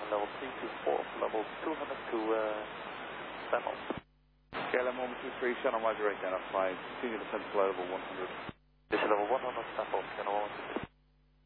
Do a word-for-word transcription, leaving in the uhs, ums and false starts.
level three two four, level two hundred to uh, Channel. K L M one two three, Channel Roger, identified, continue descent to level one hundred. This is level one hundred, Channel, Channel one two three.